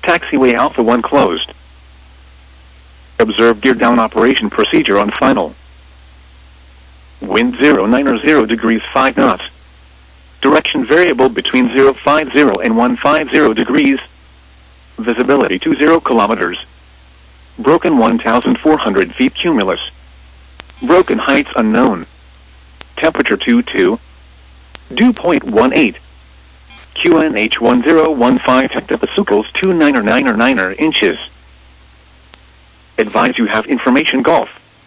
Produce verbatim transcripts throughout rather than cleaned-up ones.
Taxiway Alpha one closed. Observe gear down operation procedure on final. Wind zero nine zero degrees five knots. Direction variable between zero five zero and one five zero degrees. Visibility two zero kilometers. Broken one thousand four hundred feet cumulus. Broken heights unknown. Temperature two two. Dew point one eight. Q N H one zero one five hectopascals two nine nine nine inches. Advise you have information Golf.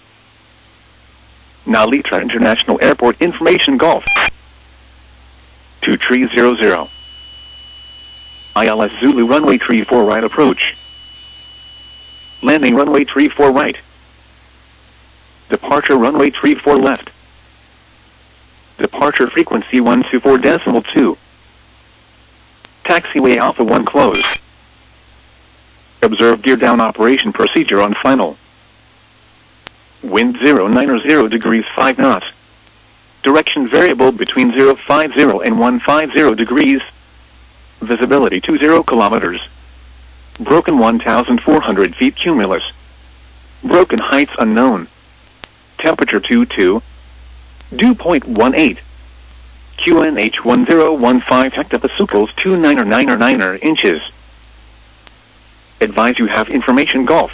Nalitra International Airport information Golf. two three zero zero. I L S Zulu runway three four right approach. Landing runway three four right. Departure runway three four left. Departure frequency one two four decimal two. Taxiway Alpha one closed. Observe gear down operation procedure on final. Wind zero nine zero degrees five knots. Direction variable between zero five zero and one five zero degrees. Visibility two zero kilometers. Broken one thousand four hundred feet cumulus. Broken heights unknown. Temperature two two. Dew point one eight. Q N H one zero one five hectopascals two nine nine nine inches. Advise you have information Golf.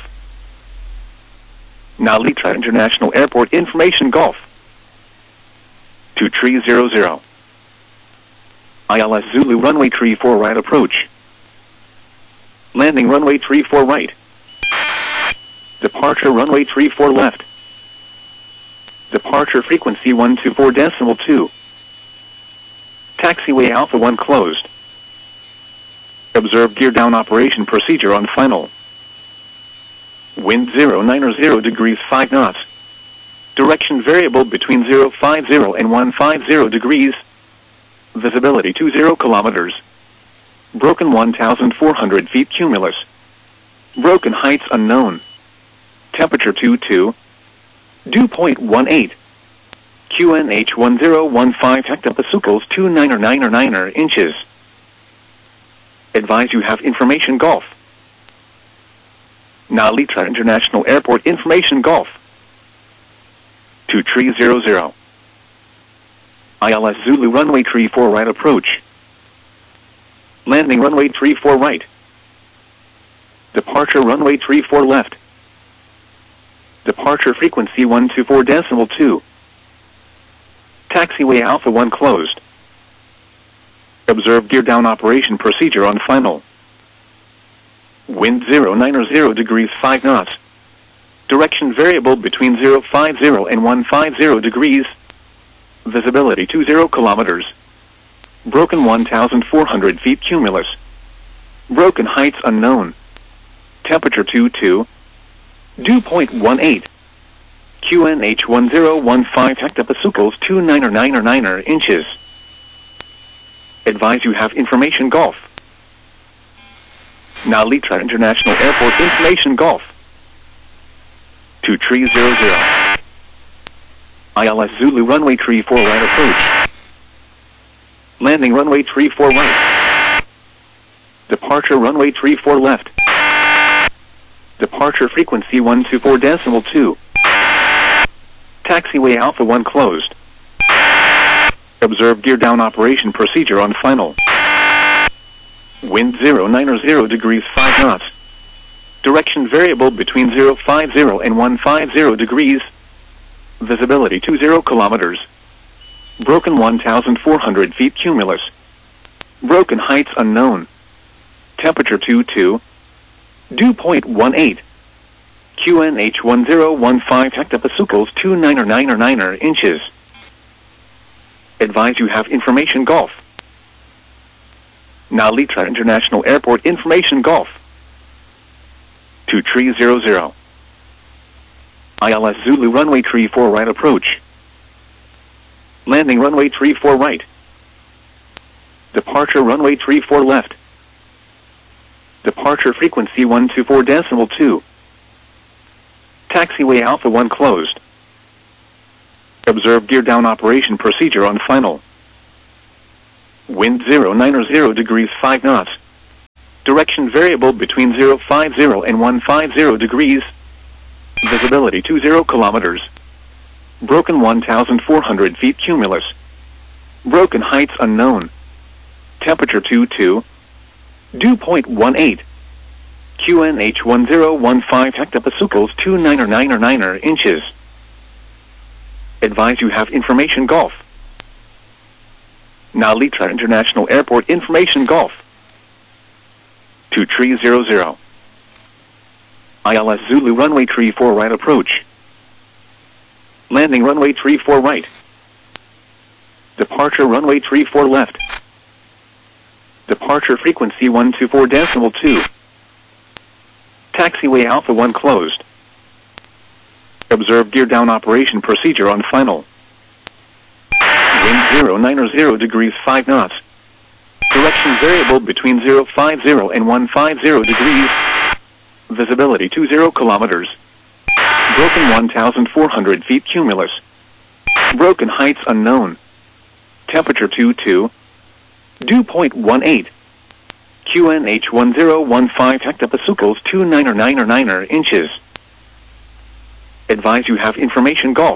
Nalitra International Airport information Golf. two three zero zero. I L S Zulu runway three four right approach. Landing runway three four right. Departure runway three four left. Departure frequency one two four decimal two. Taxiway Alpha one closed. Observe gear down operation procedure on final. Wind zero nine zero degrees five knots. Direction variable between zero five zero and one five zero degrees. Visibility two zero kilometers. Broken one thousand four hundred feet cumulus. Broken heights unknown. Temperature two two. Dew point one eight. Q N H one zero one five hectopascals two nine nine nine inches. Advise you have information Golf. Nalitra International Airport information Golf. two three zero zero. I L S Zulu runway three four right approach. Landing runway three four right. Departure runway three four left. Departure frequency one two four decimal two. Taxiway Alpha one closed. Observe gear down operation procedure on final. Wind zero nine zero degrees five knots. Direction variable between zero five zero and one five zero degrees. Visibility two zero kilometers. Broken one thousand four hundred feet cumulus. Broken heights unknown. Temperature two two. Dew point one eight. Q N H one zero one five hectopascals two nine nine nine inches. Advise you have information Golf. Nalitra International Airport information Golf. two three zero zero. I L S Zulu runway three four right approach. Landing runway three four right. Departure runway three four left. Departure frequency one two four decimal two. Taxiway Alpha one closed. Observe gear down operation procedure on final. Wind zero nine zero degrees five knots. Direction variable between zero five zero and one five zero degrees. Visibility two zero kilometers. Broken one thousand four hundred feet cumulus. Broken heights unknown. Temperature two two. Dew point one eight. Q N H one zero one five hectopascals two nine nine nine inches. Advise you have information Golf. Nalitra International Airport information Golf. two three zero zero. I L S Zulu runway three four right approach. Landing runway three four right. Departure runway three four left. Departure frequency one two four decimal two. Taxiway Alpha one closed. Observe gear down operation procedure on final. Wind zero nine zero degrees five knots. Direction variable between zero five zero and one five zero degrees. Visibility two zero kilometers. Broken one thousand four hundred feet cumulus. Broken heights unknown. Temperature two two. Dew point one eight. Q N H one zero one five hectopascals two niner niner niner inches. Advise you have information Golf. Nalitra International Airport information Golf. two three zero zero. I L S Zulu runway three four right approach. Landing runway three four right. Departure runway three four left. Departure frequency one two four decimal two. Taxiway Alpha one closed. Observe gear down operation procedure on final. Wind zero niner zero degrees five knots. Direction variable between zero five zero and one five zero degrees. Visibility two zero kilometers. Broken one thousand four hundred feet cumulus. Broken heights unknown. Temperature two two. Dew point one eight. Q N H one zero one five hectopascals two niner niner niner inches. Advise you have information Golf.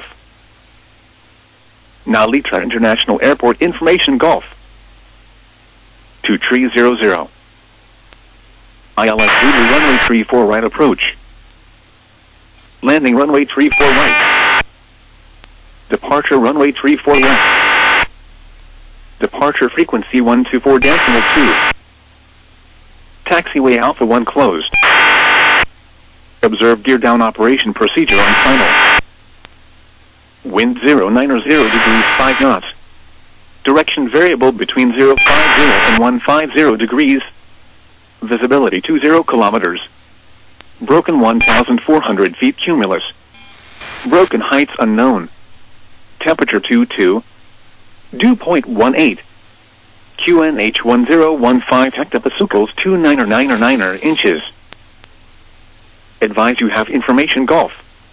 Nalitra International Airport information Golf. two three zero zero. I L S Zulu runway three four right approach. Landing runway three four right. Departure runway three four left. Departure frequency one two four decimal two. Taxiway Alpha one closed. Observe gear down operation procedure on final. Wind zero niner zero degrees five knots. Direction variable between zero five zero and one five zero degrees. Visibility two zero kilometers. Broken one thousand four hundred feet cumulus. Broken heights unknown. Temperature two two. Dew point one eight. Q N H one zero one five hectopascals two niner niner niner inches. Advise you have information Golf.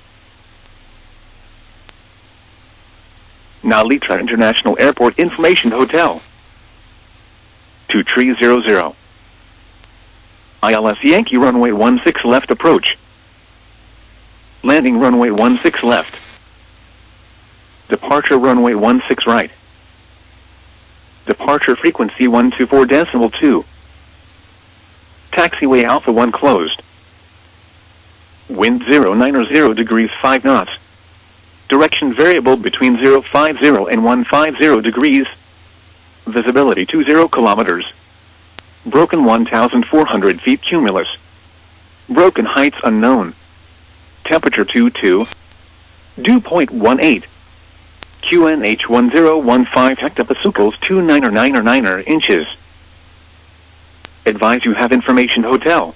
Nalitra International Airport information Hotel. two three zero zero. I L S Yankee runway one six left approach. Landing runway one six left. Departure runway one six right. Departure frequency one two four decimal two. Taxiway Alpha one closed. Wind zero niner zero degrees five knots. Direction variable between zero five zero and one five zero degrees. Visibility two zero kilometers. Broken one thousand four hundred feet cumulus. Broken heights unknown. Temperature two two. Dew point one eight. Q N H one zero one five hectopascals two niner niner niner inches. Advise you have information Hotel.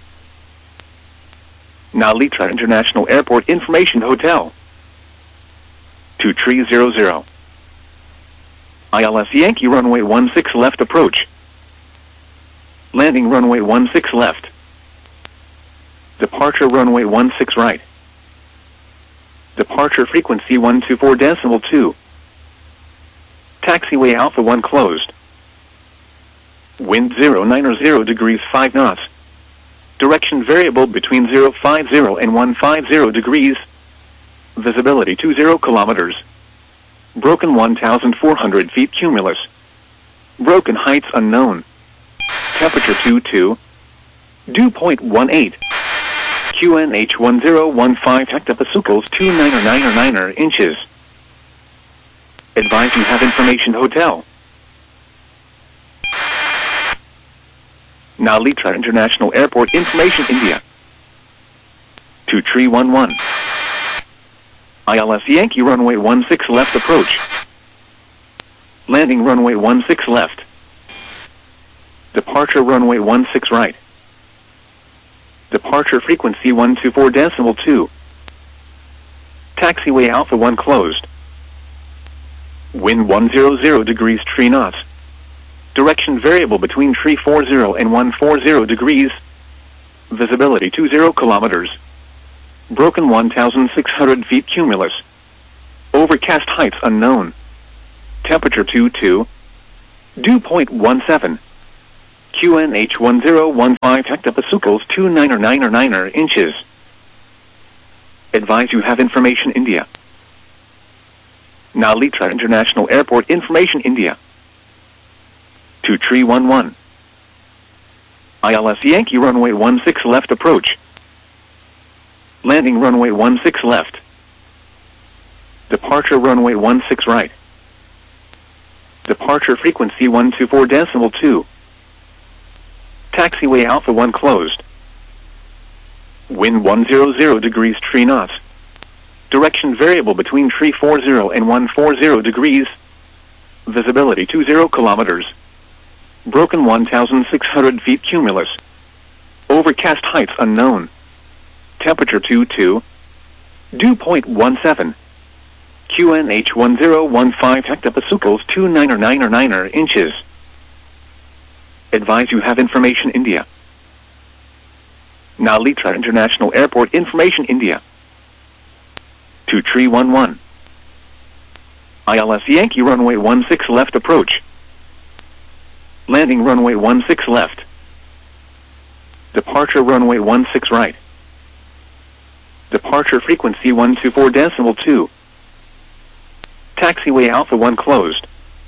Nalitra International Airport information Hotel. two three zero zero. I L S Yankee runway one six left approach. Landing runway one six left. Departure runway one six right. Departure frequency one two four decimal two. Taxiway Alpha one closed. Wind zero niner zero degrees five knots. Direction variable between zero five zero and one five zero degrees. Visibility two zero kilometers. Broken one thousand four hundred feet cumulus. Broken heights unknown. Temperature two two. Dew point one eight. Q N H one zero one five hectopascals two niner niner niner inches. Advise you have information Hotel. Nalitra International Airport information India. two three one one. I L S Yankee runway one six left approach. Landing runway one six left. Departure runway one six right. Departure frequency one two four decimal two. Taxiway Alpha one closed. Wind one hundred degrees three knots. Direction variable between three forty and one forty degrees. Visibility two zero kilometers. Broken one thousand six hundred feet cumulus. Overcast heights unknown. Temperature two two. Dew point one seven. Q N H one zero one five hectopascals two niner niner niner inches. Advise you have information India. Nalitra International Airport information India. two three one one. I L S Yankee runway one six left approach. Landing runway one six left. Departure runway one six right. Departure frequency one two four decimal two. Taxiway Alpha one closed. Wind one hundred degrees three knots. Direction variable between three forty and one forty degrees. Visibility two zero kilometers. Broken one thousand six hundred feet cumulus. Overcast heights unknown. Temperature two two. Dew point one seven. Q N H one zero one five hectopascals two niner niner niner inches. Advise you have information India. Nalitra International Airport information India. two three one one. I L S Yankee runway one six left approach. Landing runway one six left. Departure runway one six right. Departure frequency one two four decimal two. Taxiway Alpha one closed.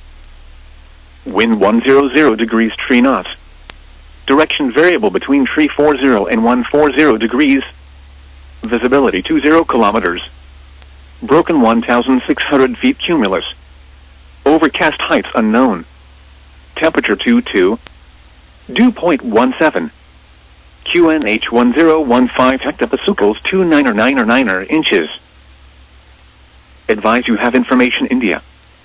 Wind one hundred degrees three knots. Direction variable between three forty and one forty degrees. Visibility two zero kilometers. Broken one thousand six hundred feet cumulus. Overcast heights unknown. Temperature two two. Dew point one seven. Q N H one zero one five hectopascals two niner niner niner inches. Advise you have information India.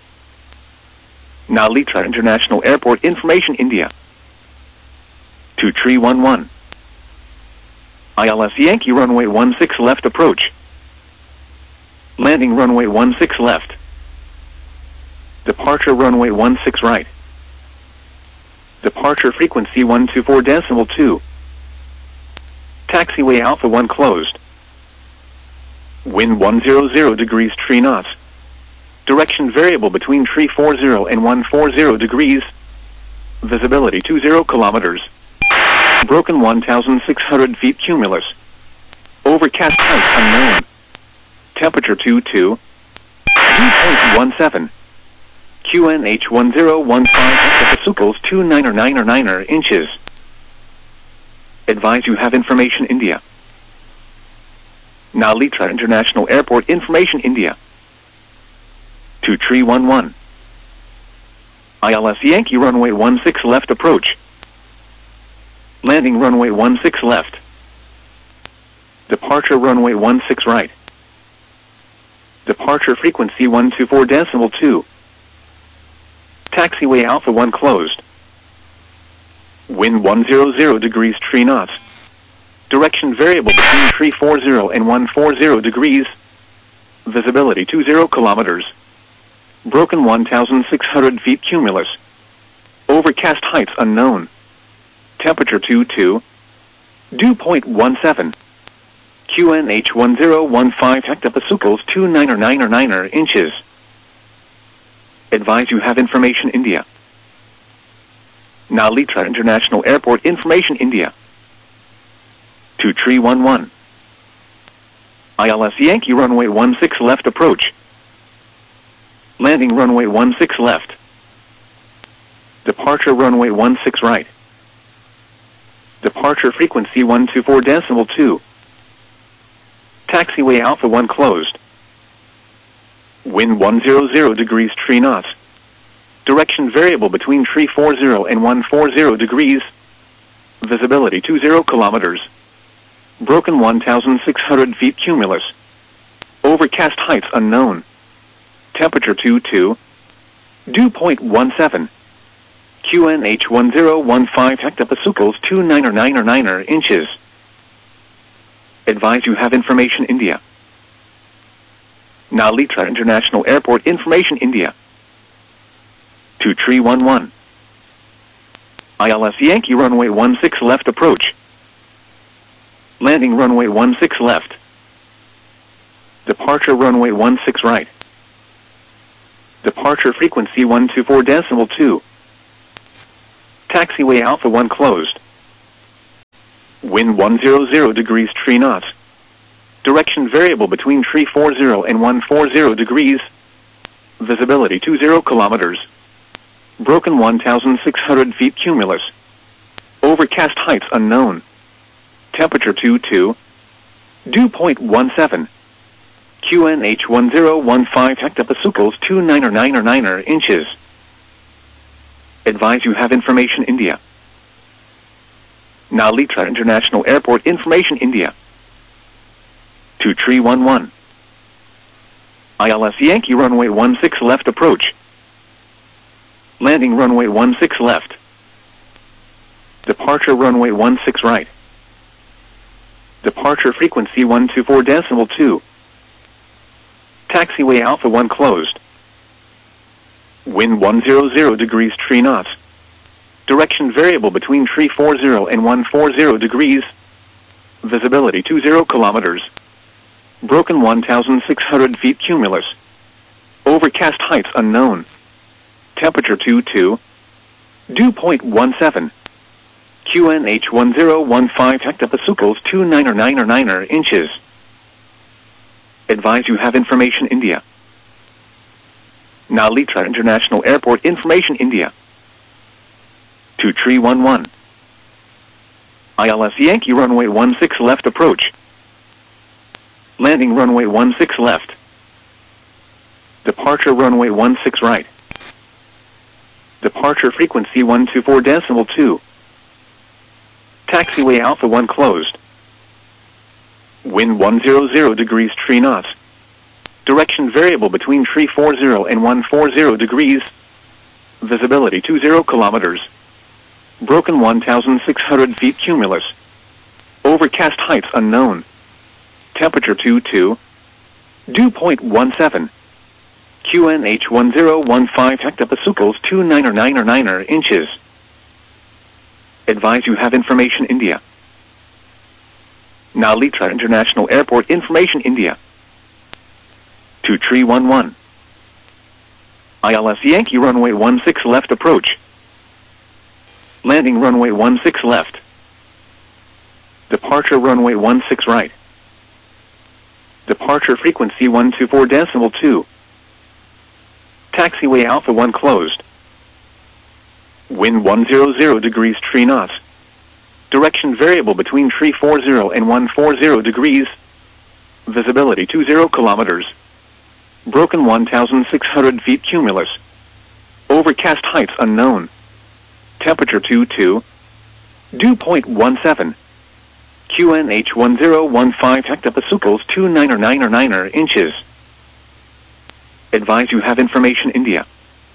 Nalitra International Airport information India. two three one one. I L S Yankee runway one six left approach. Landing runway one six left. Departure runway one six right. Departure frequency one two four decimal two. Taxiway Alpha one closed. Wind one hundred degrees three knots. Direction variable between three forty and one forty degrees. Visibility two zero kilometers. Broken one thousand six hundred feet cumulus. Overcast heights unknown. Temperature two two. Dew point one seven. Q N H one zero one five hectopascals two niner niner niner inches. Advise you have information India. Nalitra International Airport information India. two three one one. I L S Yankee runway one six left approach. Landing runway one six left. Departure runway one six right. Departure frequency one two four decimal two. Taxiway Alpha one closed. Wind one hundred degrees three knots. Direction variable between three forty and one forty degrees. Visibility two zero kilometers. Broken one thousand six hundred feet cumulus. Overcast heights unknown. Temperature two two. Dew point one seven. Q N H one zero one five hectopascals two niner niner niner inches. Advise you have information India. Nalitra International Airport information India. two three one one. I L S Yankee runway one six left approach. Landing runway one six left. Departure runway one six right. Departure frequency one two four decimal two. Taxiway Alpha one closed. Wind one hundred degrees three knots. Direction variable between three forty and one forty degrees. Visibility two zero kilometers. Broken one thousand six hundred feet cumulus. Overcast heights unknown. Temperature two two. Dew point one seven. Q N H one zero one five hectopascals two niner niner niner inches. Advise you have information India. Nalitra International Airport information India. two three one one. I L S Yankee runway one six left approach. Landing runway one six left. Departure runway one six right. Departure frequency one two four decimal two. Taxiway Alpha one closed. Wind one hundred degrees three knots. Direction variable between three forty and one forty degrees. Visibility two zero kilometers. Broken one thousand six hundred feet cumulus. Overcast heights unknown. Temperature two two. Dew point one seven. Q N H one zero one five hectopascals two niner niner niner inches. Advise you have information India. Now Litra International Airport information India. two three one one. I L S Yankee runway one six left approach. Landing runway one six left. Departure runway one six right. Departure frequency one two four decimal two. Taxiway Alpha one closed. Wind one hundred degrees three knots. Direction variable between three forty and one forty degrees. Visibility two zero kilometers. Broken one thousand six hundred feet cumulus. Overcast heights unknown. Temperature two two. Dew point one seven. Q N H one zero one five hectopascals two niner niner niner inches. Advise you have information India. Now Litra International Airport information India. two three one one. I L S Yankee runway one six left approach. Landing runway one six left. Departure runway one six right. Departure frequency one two four decimal two. Taxiway Alpha one closed. Wind one hundred degrees three knots. Direction variable between three forty and one forty degrees. Visibility two zero kilometers. Broken one thousand six hundred feet cumulus. Overcast heights unknown. Temperature two two. Dew point one seven. Q N H one zero one five hectopascals two niner niner niner inches. Advise you have information India. Now Litra International Airport information India. two three one one. I L S Yankee runway one six left approach. Landing runway one six left. Departure runway one six right. Departure frequency one two four decimal two. Taxiway Alpha one closed. Wind one hundred degrees three knots. Direction variable between three forty and one forty degrees. Visibility two zero kilometers. Broken one thousand six hundred feet cumulus. Overcast heights unknown. Temperature two two. Dew point one seven. Q N H one zero one five hectopascals two niner niner niner inches. Advise you have information India.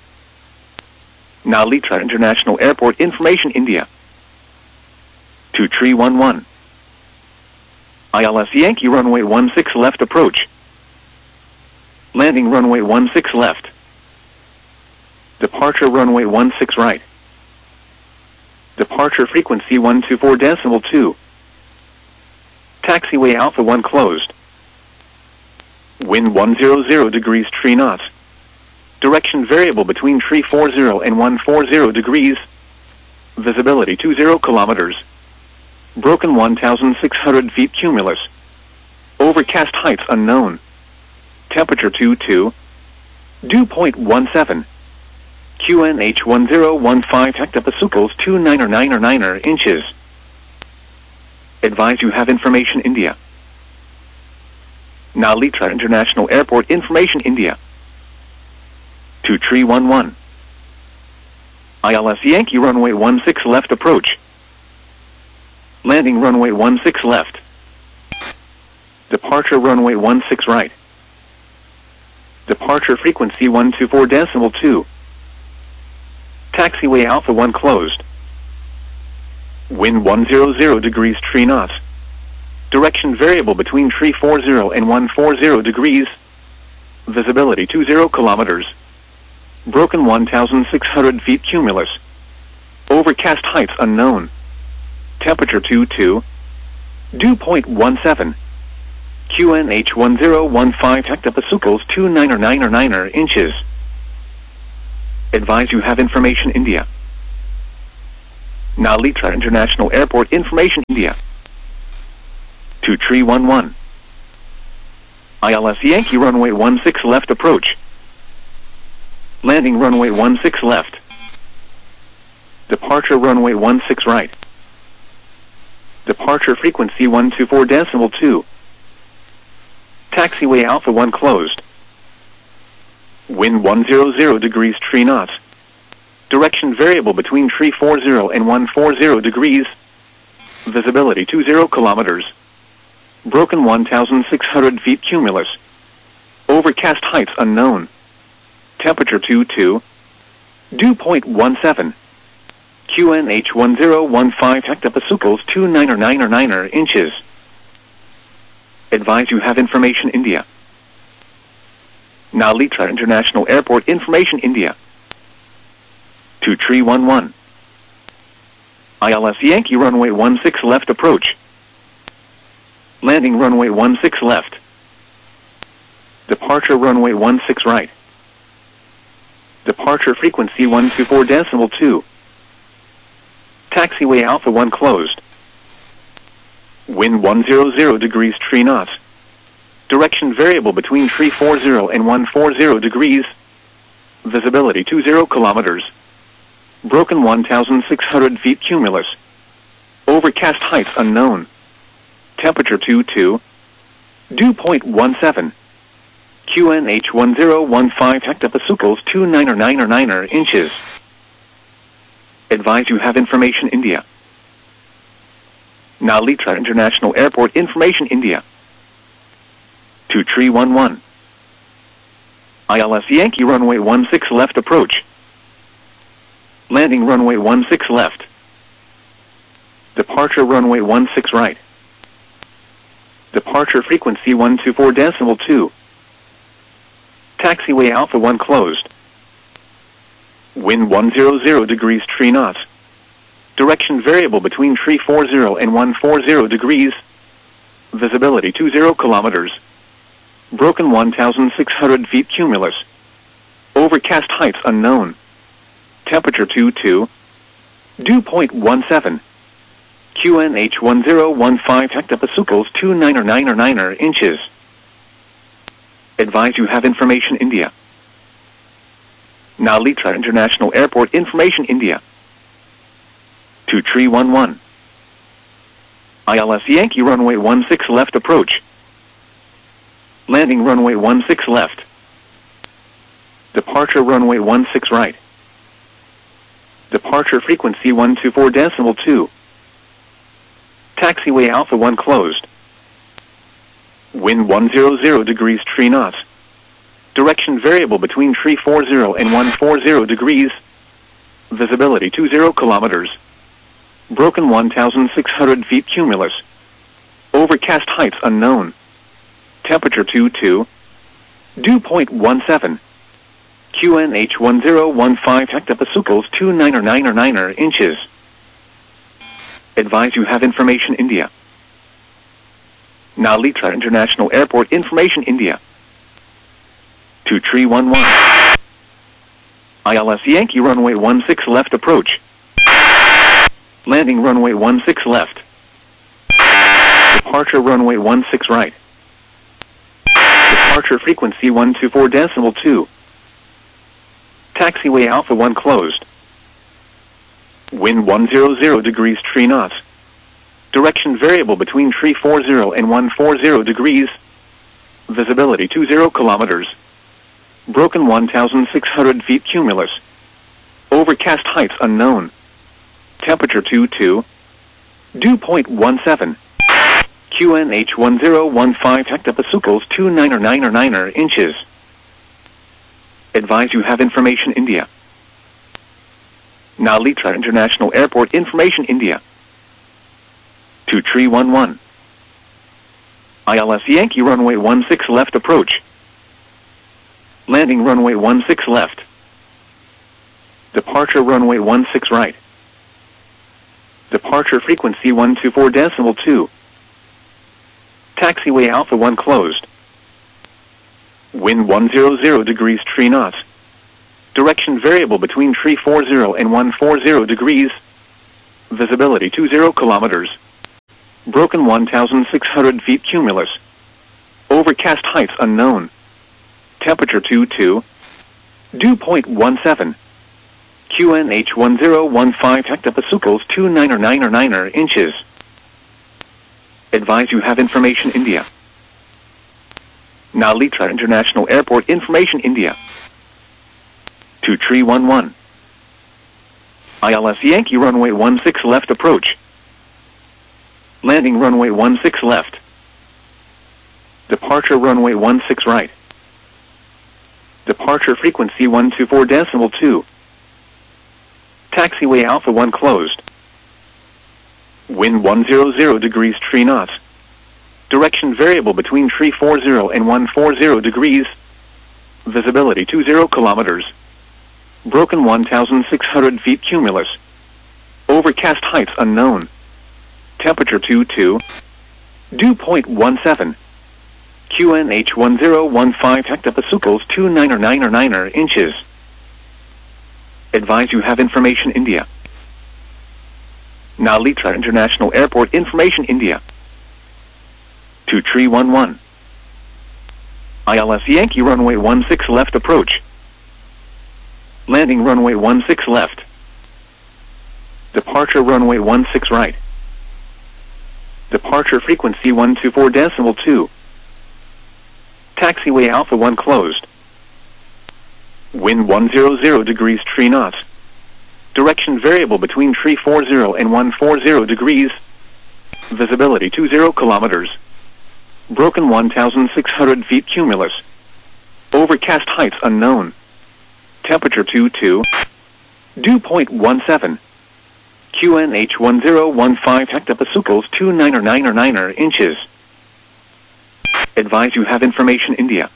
Now Litra International Airport information India. two three one one. I L S Yankee runway one six left approach. Landing runway one six left. Departure runway one six right. Departure frequency one two four decimal two. Taxiway Alpha one closed. Wind one hundred degrees three knots. Direction variable between three forty and one forty degrees. Visibility two zero kilometers. Broken one thousand six hundred feet cumulus. Overcast heights unknown. Temperature two two. Dew point one seven. Q N H one zero one five hectopascals two niner niner niner inches. Advise you have information India. Now Litra International Airport information India. two three one one. I L S Yankee runway one six left approach. Landing runway one six left. Departure runway one six right. Departure frequency one two four decimal two. Taxiway Alpha one closed. Wind one hundred degrees three knots. Direction variable between three forty and one forty degrees. Visibility two zero kilometers. Broken one thousand six hundred feet cumulus. Overcast heights unknown. Temperature two two. Dew point one seven. Q N H one zero one five hectopascals two niner niner niner inches. Advise you have information India. Nalitra International Airport information India. two three one one. I L S Yankee runway one six left approach. Landing runway one six left. Departure runway one six right. Departure frequency one two four decimal two. Taxiway Alpha one closed. Wind one hundred degrees three knots. Direction variable between three forty and one forty degrees. Visibility two zero kilometers. Broken one thousand six hundred feet cumulus. Overcast heights unknown. Temperature two two. Dew point one seven. Q N H one zero one five hectopascals two niner niner niner inches. Advise you have information India. Nalitra International Airport information India. two three one one. I L S Yankee runway one six left approach. Landing runway one six left. Departure runway one six right. Departure frequency one two four decimal two. Taxiway Alpha one closed. Wind one hundred degrees three knots. Direction variable between three forty and one forty degrees. Visibility two zero kilometers. Broken one thousand six hundred feet cumulus. Overcast heights unknown. Temperature two two. Dew point one seven. Q N H one zero one five hectopascals two niner niner niner inches. Advise you have information India. Nalitra International Airport information India. two three one one. I L S Yankee runway one six left approach. Landing runway one six left. Departure runway one six right. Departure frequency one two four decimal two. Taxiway Alpha one closed. Wind one hundred degrees three knots. Direction variable between three forty and one forty degrees. Visibility two zero kilometers. Broken one thousand six hundred feet cumulus. Overcast heights unknown. Temperature two two. Dew point one seven. Q N H one zero one five hectopascals two niner niner niner inches. Advise you have information India. Nalitra International Airport information India. two three one one. I L S Yankee runway one six left approach. Landing runway one six left. Departure runway one six right. Departure frequency one two four decimal two. Taxiway Alpha one closed. Wind one hundred degrees three knots. Direction variable between three forty and one forty degrees. Visibility two zero kilometers. Broken one thousand six hundred feet cumulus. Overcast heights unknown. Temperature two two. Dew point one seven. Q N H one zero one five hectopascals two niner niner niner inches. Advise you have information India. Nalitra International Airport information India. two three one one. I L S Yankee runway one six left approach. Landing runway one six left. Departure runway one six right. Departure frequency one two four decimal two. Taxiway Alpha one closed. Wind one hundred degrees three knots. Direction variable between three forty and one forty degrees. Visibility two zero kilometers. Broken one thousand six hundred feet cumulus. Overcast heights unknown. Temperature two two. Dew point one seven. Q N H one zero one five hectopascals two niner niner niner inches. Advise you have information India. Nalitra International Airport information India. two three one one. I L S Yankee runway one six left approach. Landing runway one six left. Departure runway one six right. Departure frequency one two four decimal two. Taxiway Alpha one closed. Wind one hundred degrees three knots. Direction variable between three forty and one forty degrees. Visibility two zero kilometers. Broken one thousand six hundred feet cumulus. Overcast heights unknown. Temperature two two. Dew point one seven. Q N H one zero one five hectopascals two niner niner niner inches. Advise you have information India. Nalitra International Airport information India. two three one one. I L S Yankee runway one six left approach. Landing runway one six left. Departure runway one six right. Departure frequency one two four decimal two. Taxiway Alpha one closed. Wind one hundred degrees three knots. Direction variable between three forty and one forty degrees. Visibility two zero kilometers. Broken one thousand six hundred feet cumulus. Overcast heights unknown. Temperature two two. Dew point one seven. Q N H one zero one five hectopascals two niner niner niner inches. Advise you have information India. Nalitra International Airport information India. two three one one. I L S Yankee runway one six left approach. Landing runway one six left. Departure runway one six right. Departure frequency one two four decimal two. Taxiway Alpha one closed. Wind one hundred degrees three knots. Direction variable between three forty and one forty degrees. Visibility two zero kilometers. Broken one thousand six hundred feet cumulus. Overcast heights unknown. Temperature two two. Dew point one seven. Q N H one zero one five hectopascals two niner niner niner inches. Advise you have information India.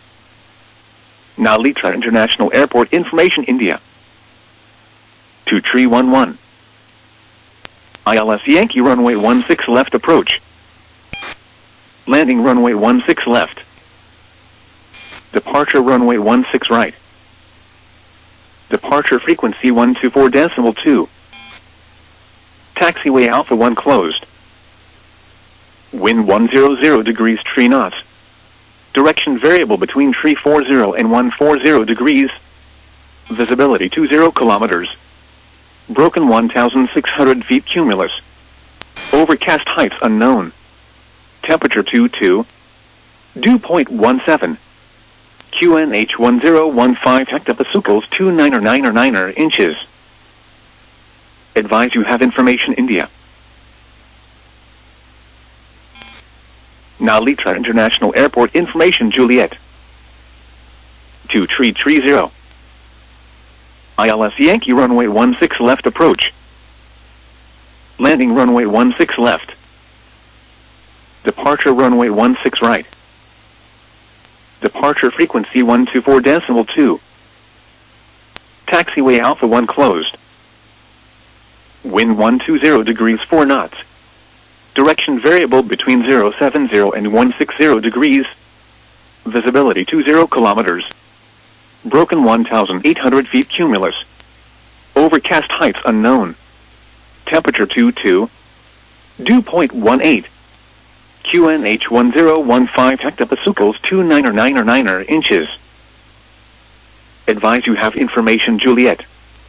Nalitra International Airport information India. two three one one. I L S Yankee runway one six left approach. Landing runway one six left. Departure runway one six right. Departure frequency one two four decimal two. Taxiway Alpha one closed. Wind one hundred degrees three knots. Direction variable between three forty and one forty degrees. Visibility two zero kilometers. Broken one thousand six hundred feet cumulus. Overcast heights unknown. Temperature two two. Dew point one seven. Q N H one zero one five hectopascals two niner niner niner inches. Advise you have information India. Nalitra International Airport information Juliet. two three three zero. I L S Yankee runway one six left approach. Landing runway one six left. Departure runway one six right. Departure frequency one two four decimal two. Taxiway Alpha one closed. Wind one two zero degrees four knots. Direction variable between zero seven zero and one six zero degrees. Visibility two zero kilometers. Broken one thousand eight hundred feet cumulus. Overcast heights unknown. Temperature two two. Dew point one eight. Q N H one zero one five hectopascals two niner niner niner inches. Advise you have information Juliet.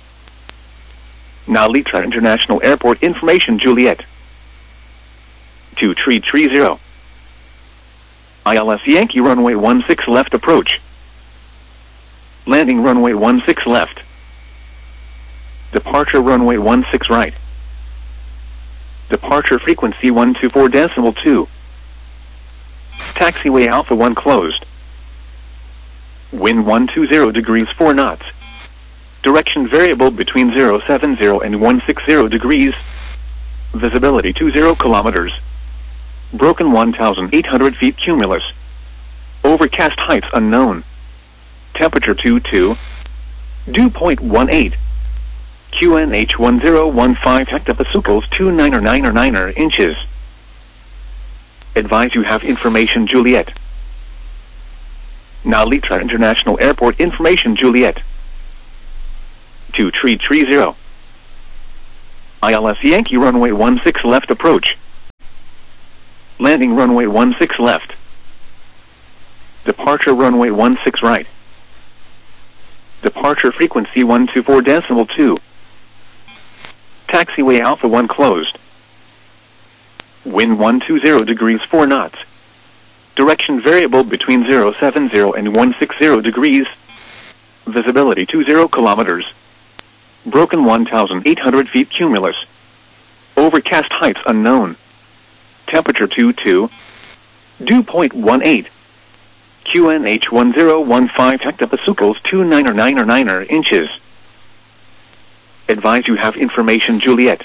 Nalitra International Airport information Juliet. two three three zero. I L S Yankee runway one six left approach. Landing runway one six left. Departure runway one six right. Departure frequency one two four decimal two. Taxiway Alpha one closed. Wind one two zero degrees four knots. Direction variable between zero seven zero and one six zero degrees. Visibility two zero kilometers. Broken one thousand eight hundred feet cumulus. Overcast heights unknown. Temperature two two. Dew point one eight. Q N H one zero one five hectopascals two niner niner niner inches. Advise you have information Juliet. Nalitra International Airport information Juliet. two three three zero. I L S Yankee runway one six left approach. Landing runway one six left. Departure runway one six right. Departure frequency one two four decimal two. Taxiway Alpha one closed. Wind one two zero degrees four knots. Direction variable between zero seven zero and one six zero degrees. Visibility two zero kilometers. Broken one thousand eight hundred feet cumulus. Overcast heights unknown. Temperature two two. Dew point one eight. Q N H one zero one five hectopascals two niner niner niner inches. Advise you have information Juliet.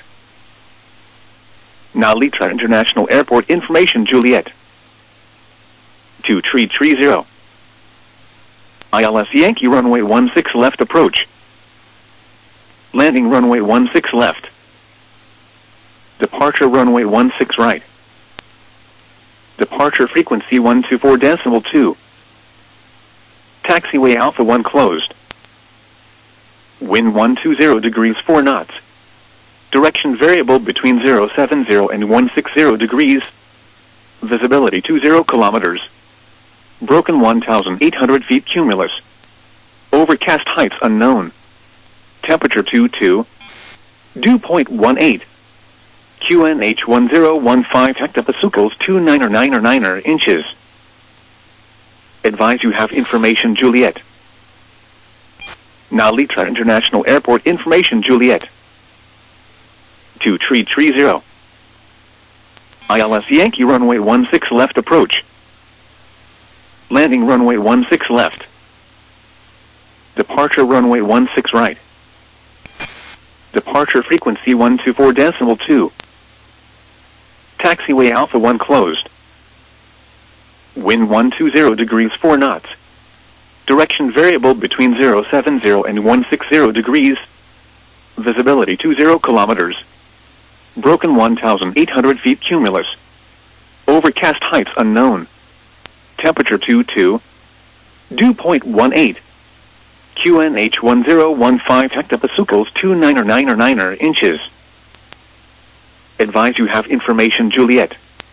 Nalitra International Airport information Juliet. two three three zero. I L S Yankee runway one six left approach. Landing runway one six left. Departure runway one six right. Departure frequency one two four decimal two. Taxiway Alpha one closed. Wind one two zero degrees four knots. Direction variable between zero seven zero and one six zero degrees. Visibility two zero kilometers. Broken one thousand eight hundred feet cumulus. Overcast heights unknown. Temperature two two. Dew point one eight. Q N H one zero one five hectopascals two niner niner niner inches. Advise you have information Juliet. Nalitra International Airport information Juliet. two three three zero. I L S Yankee runway one six left approach. Landing runway one six left. Departure runway one six right. Departure frequency one two four decimal two. Taxiway Alpha one closed. Wind one two zero degrees four knots. Direction variable between zero seven zero and one six zero degrees. Visibility two zero kilometers. Broken one thousand eight hundred feet cumulus. Overcast heights unknown. Temperature two two. Dew point one eight. Q N H one zero one five hectopascals two niner niner niner inches. Advise you have information Juliet.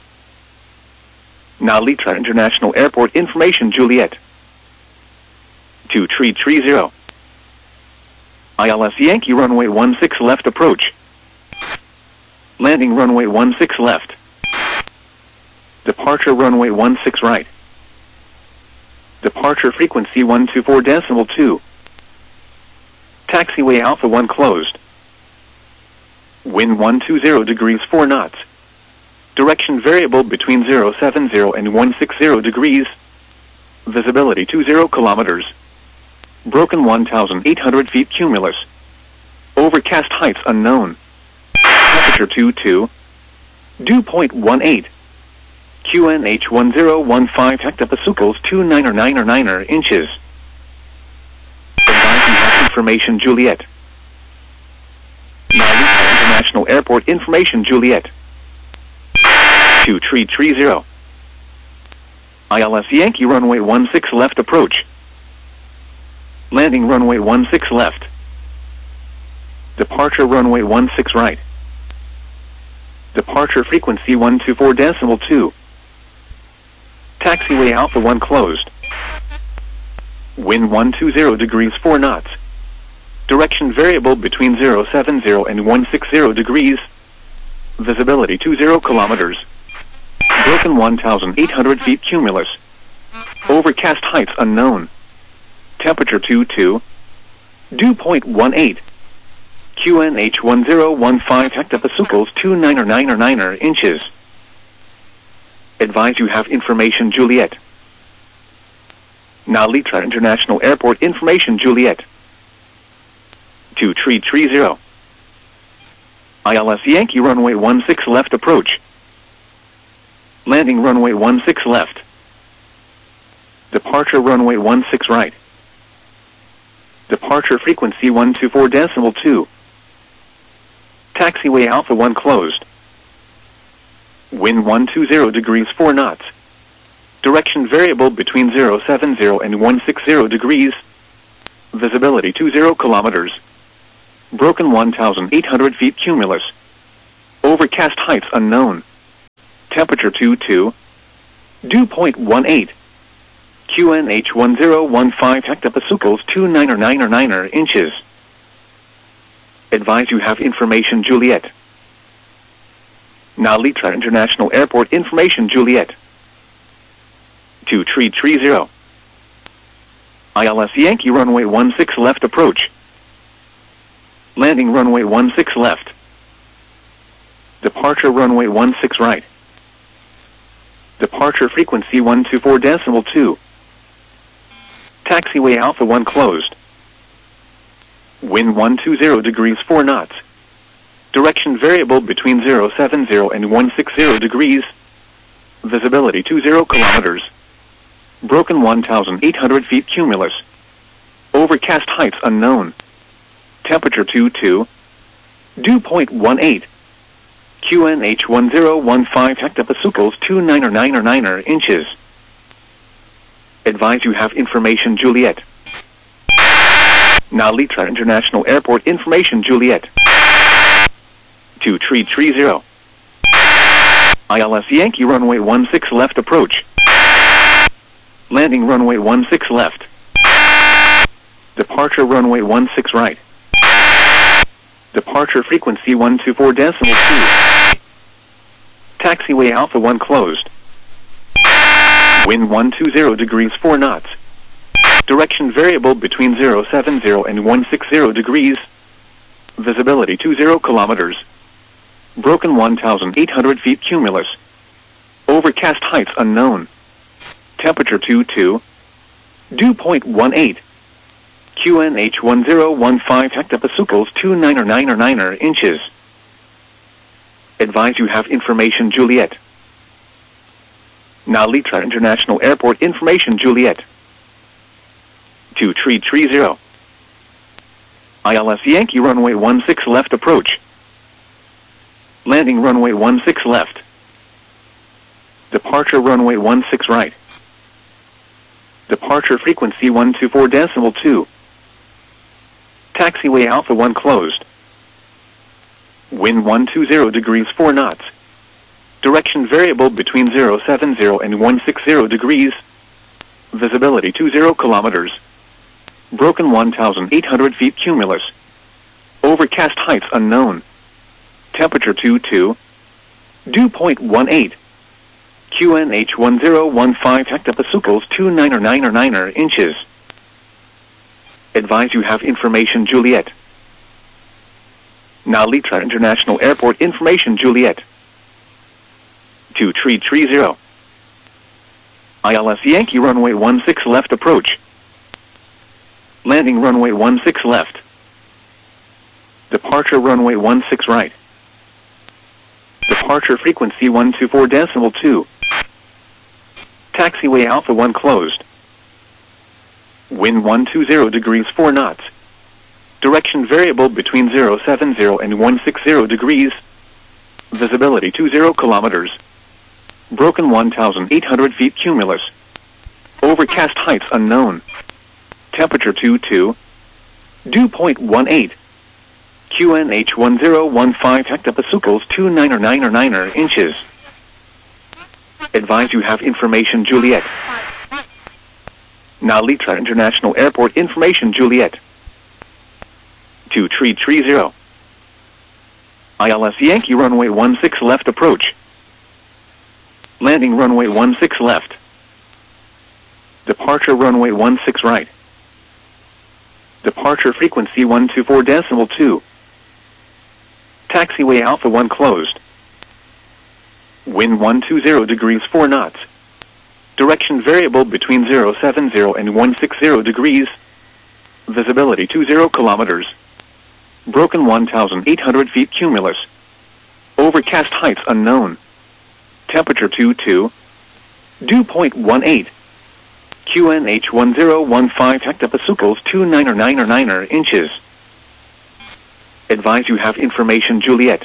Nalitra International Airport information Juliet. two three three zero. I L S Yankee runway one six left approach. Landing runway one six left. Departure runway one six right. Departure frequency one two four decimal two. Taxiway Alpha one closed. Wind one two zero degrees four knots. Direction variable between zero seven zero and one six zero degrees. Visibility two zero kilometers. Broken one thousand eight hundred feet cumulus. Overcast heights unknown. Temperature two two. Dew point one eight. Q N H one zero one five hectopascals two niner niner niner inches. Advise you have information Juliet. Nalitra International Airport information Juliet. two three three zero. I L S Yankee runway one six left approach. Landing runway one six left. Departure runway one six right. Departure frequency one two four decimal two. Taxiway Alpha one closed. Wind one two zero degrees four knots. Direction variable between zero seven zero and one six zero degrees. Visibility two zero kilometers. Broken one thousand eight hundred feet cumulus. Overcast heights unknown. Temperature two two. Dew point one eight. Q N H one zero one five hectopascals two niner niner niner inches. Advise you have information Juliet. Nalitra International Airport information Juliet. two three three zero. I L S Yankee runway one six left approach. Landing runway one six left. Departure runway one six right. Departure frequency one two four decimal two. Taxiway Alpha one closed. Wind one two zero degrees four knots. Direction variable between zero seven zero and one six zero degrees. Visibility two zero kilometers. Broken one thousand eight hundred feet cumulus. Overcast heights unknown. Temperature two two. Dew point one eight. Q N H one zero one five hectopascals two niner niner niner inches. Advise you have information Juliet. Nalitra International Airport information Juliet. two three three zero. I L S Yankee runway one six left approach. Landing runway one six left. Departure runway one six right. Departure frequency one two four decimal two. Taxiway Alpha one closed. Wind one two zero degrees four knots. Direction variable between zero seven zero and one six zero degrees. Visibility two zero kilometers. Broken one thousand eight hundred feet cumulus. Overcast heights unknown. Temperature two two. Dew point one eight. Q N H one zero one five hectopascals two niner niner niner inches. Advise you have information Juliet. Nalitra International Airport information Juliet. two three three zero. I L S Yankee runway one six left approach. Landing runway one six left. Departure runway one six right. Departure frequency one two four decimal two. Taxiway Alpha one closed. Wind one two zero degrees four knots. Direction variable between zero seven zero and one six zero degrees. Visibility two zero kilometers. Broken one thousand eight hundred feet cumulus. Overcast heights unknown. Temperature two two. Dew point one eight. Q N H one zero one five hectopascals two niner niner niner inches. Advise you have information Juliet. Nalitra International Airport information Juliet. two three three zero. I L S Yankee runway one six left approach. Landing runway one six left. Departure runway one six right. Departure frequency one two four decimal two. Taxiway Alpha one closed. Wind one two zero degrees four knots. Direction variable between zero seven zero and one six zero degrees. Visibility two zero kilometers. Broken one thousand eight hundred feet cumulus. Overcast heights unknown. Temperature two two. Dew point one eight. Q N H one zero one five hectopascals two niner niner niner inches. Advise you have information Juliet. Nalitra International Airport information Juliet. two three three zero. I L S Yankee runway one six left approach. Landing runway one six left. Departure runway one six right. Departure frequency one two four decimal two. Taxiway Alpha one closed. Wind one two zero degrees four knots. Direction variable between zero seven zero and one six zero degrees. Visibility two zero kilometers. Broken one thousand eight hundred feet cumulus. Overcast heights unknown. Temperature two two. Dew point one eight. Q N H one zero one five hectopascals two niner niner niner inches. Advise you have information Juliet. Nalitra International Airport information Juliet. two three three zero. I L S Yankee runway one six left approach. Landing runway one six left. Departure runway one six right. Departure frequency one two four decimal two. Taxiway Alpha one closed. Wind one two zero degrees four knots. Direction variable between zero seven zero and one six zero degrees. Visibility two zero kilometers. Broken one thousand eight hundred feet cumulus. Overcast heights unknown. Temperature two two. Dew point one eight. Q N H one zero one five hectopascals two niner niner niner inches. Advise you have information Juliet.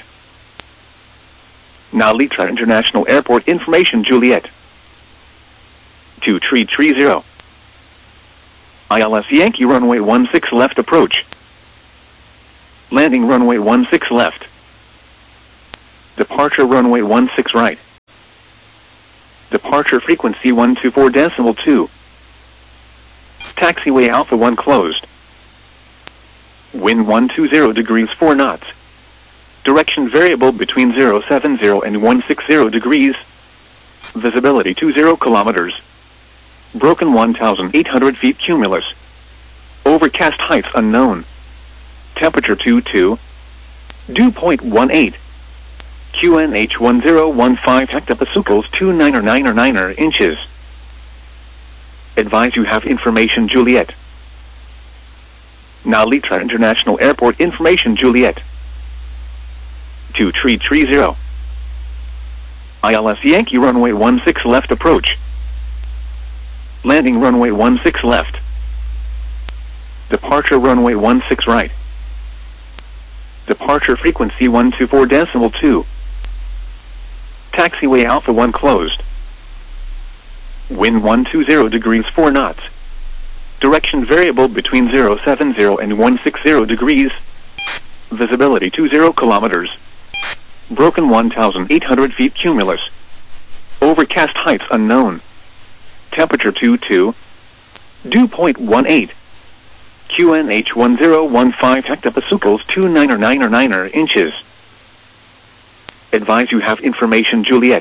Nalitra International Airport information Juliet. two three three zero. I L S Yankee runway one six left approach. Landing runway one six left. Departure runway one six right. Departure frequency one two four decimal two. Taxiway Alpha one closed. Wind one two zero degrees four knots. Direction variable between zero seven zero and one six zero degrees. Visibility two zero kilometers. Broken one thousand eight hundred feet cumulus. Overcast heights unknown. Temperature two two. Dew point one eight. Q N H one zero one five hectopascals two niner niner niner inches. Advise you have information Juliet. Now Litra International Airport information Juliet. two three three zero. I L S Yankee runway one six left approach. Landing runway one six left. Departure runway one six right. Departure frequency one two four decimal two. Taxiway Alpha one closed. Wind one two zero degrees four knots. Direction variable between zero seven zero and one six zero degrees. Visibility two zero kilometers. Broken one thousand eight hundred feet cumulus. Overcast heights unknown. Temperature two two. Dew point one eight. Q N H one zero one five hectopascals two niner niner niner inches. Advise you have information Juliet.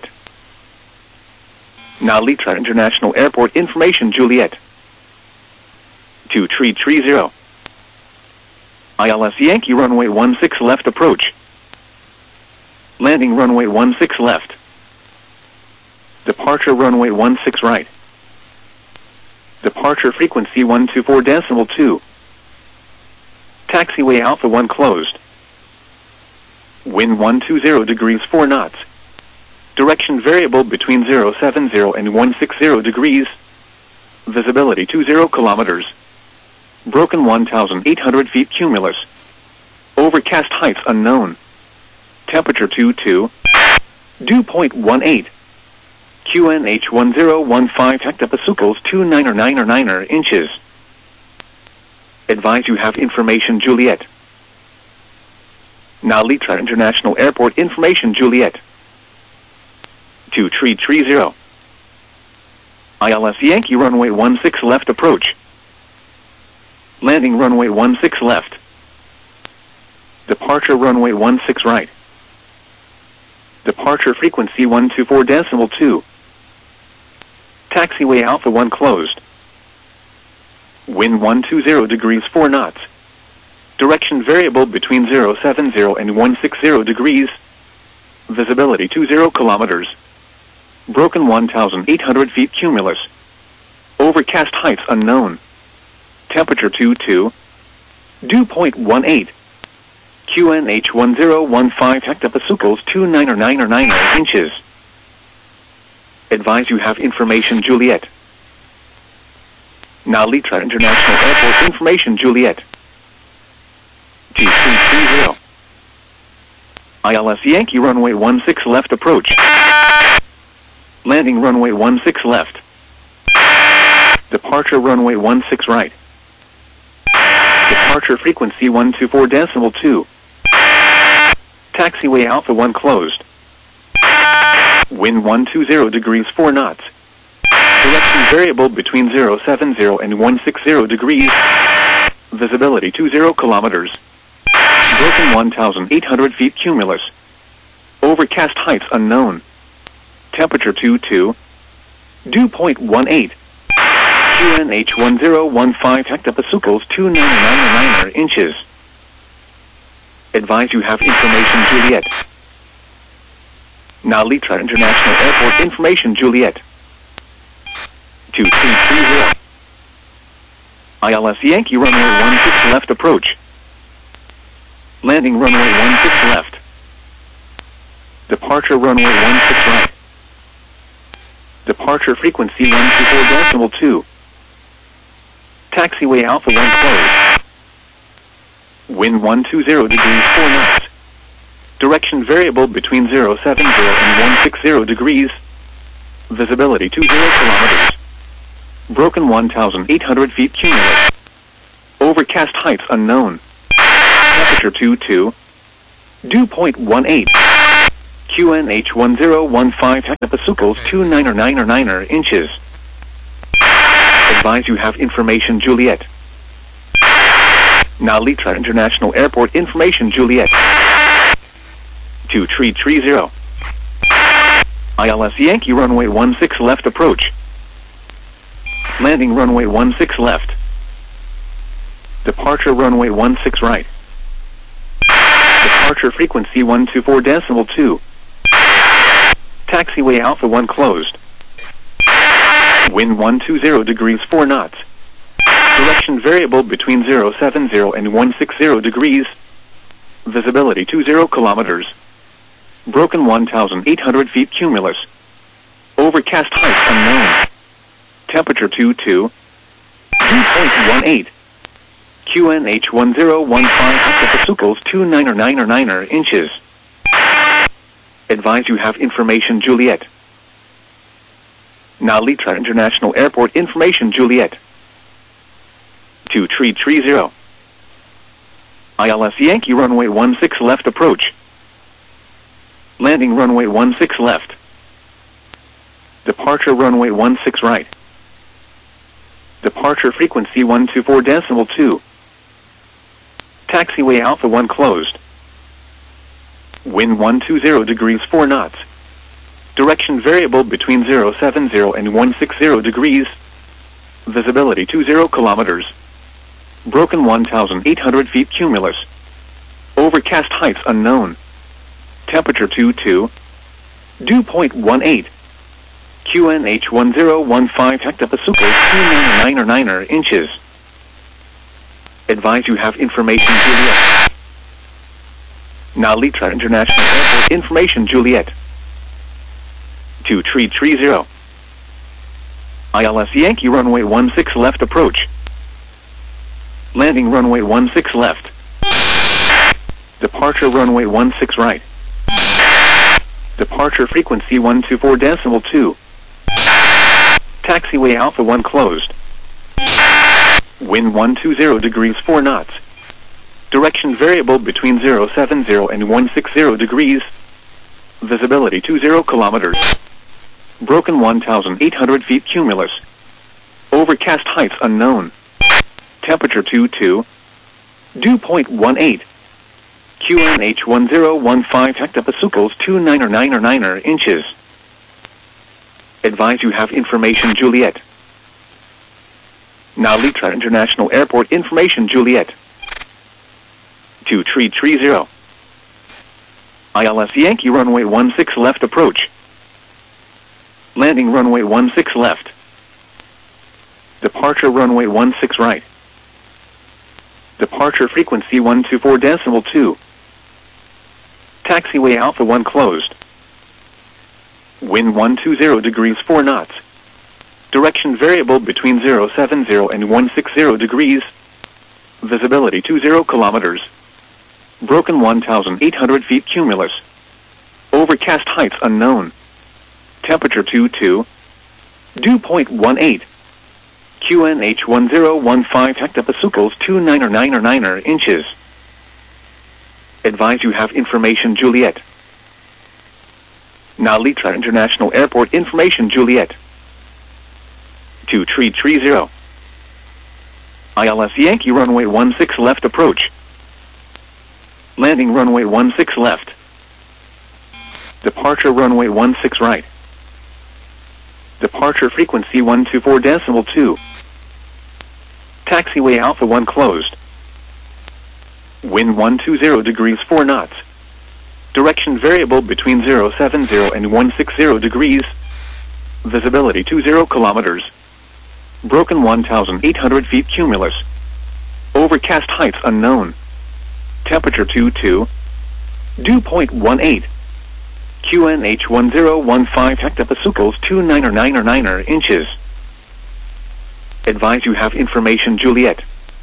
Now Litra International Airport information Juliet. two three three zero. I L S Yankee runway one six left approach. Landing runway one six left. Departure runway one six right. Departure frequency one two four decimal two. Taxiway Alpha one closed. Wind one two zero degrees four knots. Direction variable between zero seven zero and one six zero degrees. Visibility two zero kilometers. Broken one thousand eight hundred feet cumulus. Overcast heights unknown. Temperature two two. Dew point one eight. Q N H one zero one five hectopascals two niner niner niner inches. Advise you have information Juliet. Now Litra International Airport information Juliet. two three three zero. I L S Yankee runway one six left approach. Landing runway one six left. Departure runway one six right. Departure frequency one two four decimal two. Taxiway Alpha one closed. Wind one two zero degrees four knots. Direction variable between zero seven zero and one six zero degrees. Visibility two zero kilometers. Broken one thousand eight hundred feet cumulus. Overcast heights unknown. Temperature two two. Dew point one eight. Q N H one zero one five hectopascals two niner niner niner inches. Advise you have information Juliet. Now Litra International Airport information Juliet. two three three zero. I L S Yankee runway one six left approach. Landing runway one six left. Departure runway one six right. Departure frequency one two four decimal two. Taxiway Alpha one closed. Wind one two zero degrees four knots. Direction variable between zero seven zero and one six zero degrees. Visibility two zero kilometers. Broken one thousand eight hundred feet cumulus. Overcast heights unknown. Temperature two two. Dew point one eight. Q N H one zero one five hectopascals two niner niner niner inches. Advise you have information Juliet. Now Litra International Airport information Juliet. two three three zero. I L S Yankee runway one six left approach. Landing runway one six left. Departure runway one six right. Departure frequency one two four decimal two. Taxiway Alpha one closed. Wind one two zero degrees four knots. Direction variable between zero seven zero and one six zero degrees. Visibility two zero kilometers. Broken one thousand eight hundred feet cumulus. Overcast heights unknown. Temperature two two. Dew point one eight. Q N H one zero one five hectopascals two niner niner niner inches. Advise you have information Juliet. Now Litra International Airport information Juliet. two three three zero. I L S Yankee runway one six left approach. Landing runway one six left. Departure runway one six right. Departure frequency one two four decimal two. Taxiway Alpha one closed. Wind one two zero degrees four knots. Direction variable between zero seven zero and one six zero degrees. Visibility two zero kilometers. Broken one thousand eight hundred feet cumulus. Overcast height unknown. Temperature two two. Dew point one eight. Q N H one zero one five hectopascals two niner niner niner inches. Advise you have information Juliet. Now Litra International Airport information Juliet. two three three zero. I L S Yankee runway one six left approach. Landing runway one six left. Departure runway one six right. Departure frequency one two four decimal two. Taxiway Alpha one closed. Wind one two zero degrees four knots. Direction variable between zero seven zero and one six zero degrees. Visibility two zero kilometers. Broken one thousand eight hundred feet cumulus. Overcast heights unknown. Temperature two two. Dew point one eight. Q N H one zero one five hectopascals two niner niner niner inches. Advise you have information Juliet. Now Litra International Airport information Juliet. two three three zero. I L S Yankee runway one six left approach. Landing runway one six left. Departure runway one six right. Departure frequency one two four decimal two. Taxiway Alpha one closed. Wind one two zero degrees four knots. Direction variable between zero seven zero and one six zero degrees. Visibility two zero kilometers. Broken one thousand eight hundred feet cumulus. Overcast heights unknown. Temperature two two. Dew point one eight. Q N H one zero one five hectopascals two niner niner niner inches. Advise you have information Juliet. Now Litra International Airport information Juliet. two three three zero. I L S Yankee runway one six left approach. Landing runway one six left. Departure runway one six right. Departure frequency one two four decimal two. Taxiway Alpha one closed. Wind one two zero degrees four knots. Direction variable between zero seven zero and one six zero degrees. Visibility two zero kilometers. Broken one thousand eight hundred feet cumulus. Overcast heights unknown. Temperature two two. Dew point one eight. Q N H one zero one five hectopascals two niner niner niner inches. Advise you have information Juliet. Now Litra International Airport information Juliet. two three three zero. I L S Yankee runway one six left approach. Landing runway one six left. Departure runway one six right. Departure frequency one two four decimal two. Taxiway Alpha one closed. Wind one two zero degrees four knots. Direction variable between zero seven zero and one six zero degrees. Visibility two zero kilometers. Broken one thousand eight hundred feet cumulus. Overcast heights unknown. Temperature two two. Dew point one eight. Q N H one zero one five hectopascals two niner niner niner inches. Advise you have information Juliet.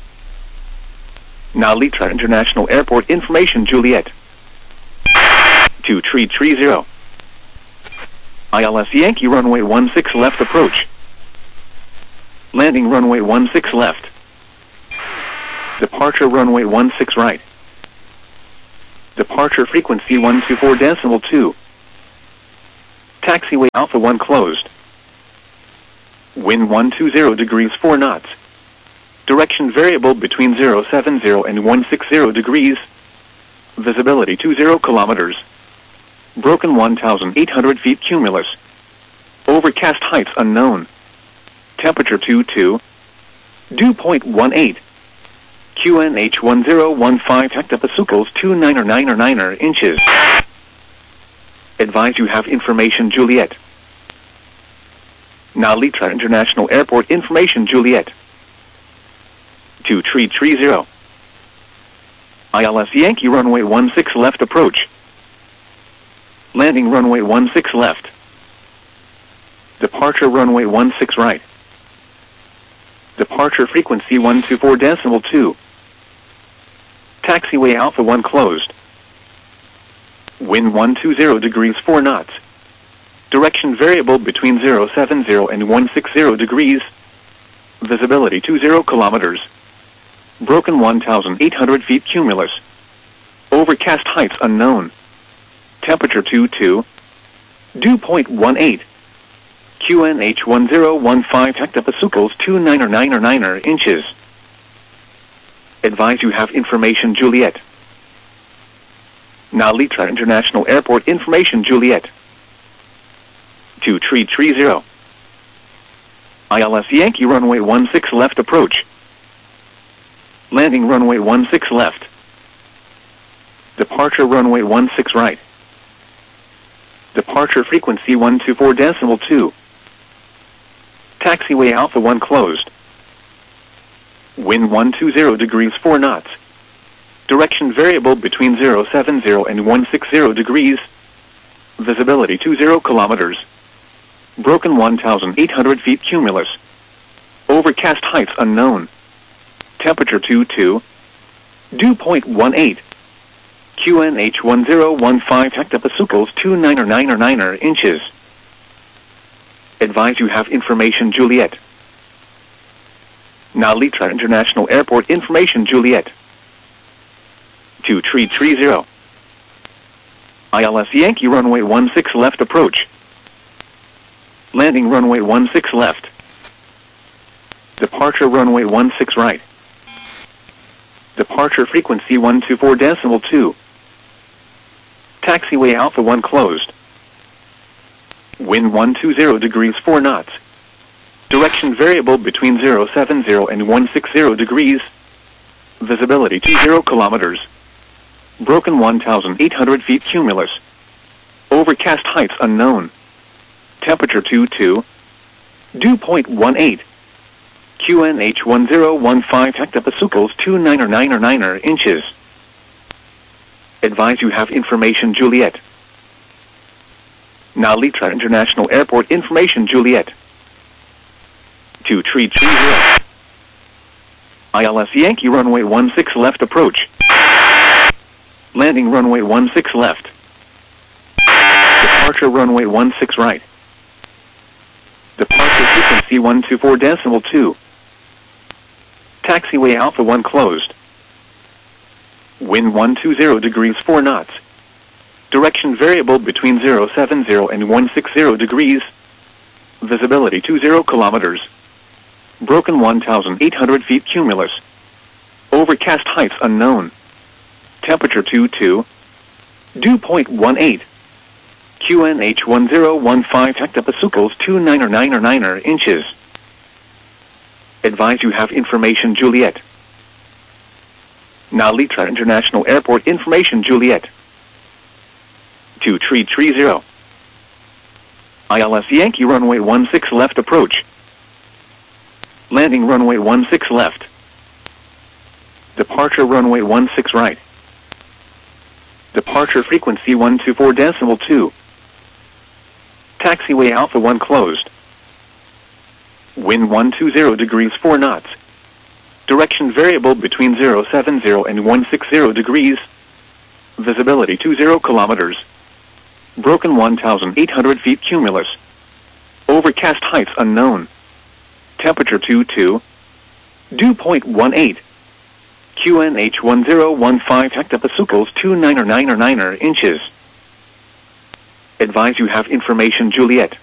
Now Litra International Airport information Juliet. two three three zero. I L S Yankee runway one six left approach. Landing runway one six left. Departure runway one six right. Departure frequency one two four decimal two. Taxiway Alpha one closed. Wind one two zero degrees four knots. Direction variable between zero seven zero and one six zero degrees. Visibility two zero kilometers. Broken one thousand eight hundred feet cumulus. Overcast heights unknown. Temperature two two. Dew point one eight. Q N H one zero one five hectopascals two nine or nine or nine or inches. Advise you have information Juliet. Now Litra International Airport information Juliet. two three three zero. I L S Yankee runway one six left approach. Landing runway one six left. Departure runway one six right. Departure frequency one two four decimal two. Taxiway Alpha one closed. Wind one two zero degrees four knots. Direction variable between zero seven zero and one six zero degrees. Visibility two zero kilometers. Broken one thousand eight hundred feet cumulus. Overcast heights unknown. Temperature two two. Dew point one eight. Q N H one zero one five hectopascals two nine or nine or nine or inches. Advise you have information Juliet. Now Litra International Airport information Juliet. two three three zero. I L S Yankee runway one six left approach. Landing runway one six left. Departure runway one six right. Departure frequency one two four decimal two. Taxiway Alpha one closed. Wind one two zero degrees four knots. Direction variable between zero seven zero and one six zero degrees. Visibility two zero kilometers. Broken one thousand eight hundred feet cumulus. Overcast heights unknown. Temperature two two. Dew point one eight. Q N H one zero one five hectopascals two nine or nine or nine or inches. Advise you have information Juliet. Now Litra International Airport information Juliet. two three three zero. I L S Yankee runway one six left approach. Landing runway one six left. Departure runway one six right. Departure frequency one two four decimal two. Taxiway Alpha one closed. Wind one two zero degrees four knots. Direction variable between zero seven zero and one six zero degrees. Visibility two zero kilometers. Broken one thousand eight hundred feet cumulus. Overcast heights unknown. Temperature two two. Dew point one eight. Q N H one zero one five hectopascals two nine or nine or nine or inches. Advise you have information Juliet. Now Litra International Airport information Juliet. two three three zero. I L S Yankee runway one six left approach. Landing runway one six left. Departure runway one six right. Departure frequency one two four decimal two. Taxiway Alpha one closed. Wind one two zero degrees four knots. Direction variable between zero seven zero and one six zero degrees. Visibility two zero kilometers. Broken one thousand eight hundred feet cumulus. Overcast heights unknown. Temperature two two. Dew point one eight. Q N H one zero one five hectopascals two nine or nine or nine or inches. Advise you have information Juliet. Now Litra International Airport information Juliet. two three three zero. I L S Yankee runway one six left approach. Landing runway one six left. Departure runway one six right. Departure frequency one two four decimal two. Taxiway Alpha one closed. Wind one two zero degrees four knots. Direction variable between zero seven zero and one six zero degrees. Visibility two zero kilometers. Broken one thousand eight hundred feet cumulus. Overcast heights unknown. Temperature two two. Dew point one eight. Q N H one zero one five hectopascals two niner niner niner inches. Advise you have information Juliet.